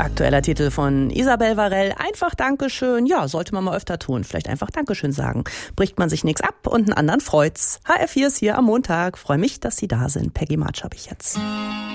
Aktueller Titel von Isabel Varell. Einfach Dankeschön. Ja, sollte man mal öfter tun. Vielleicht einfach Dankeschön sagen. Bricht man sich nichts ab und einen anderen freut's. HR4 ist hier am Montag. Freue mich, dass Sie da sind. Peggy March habe ich jetzt.